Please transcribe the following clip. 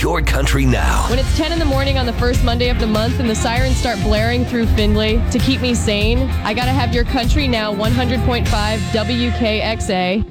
Your Country Now. When it's 10 in the morning on the first Monday of the month and the sirens start blaring through Findlay to keep me sane, I gotta have Your Country Now 100.5 WKXA.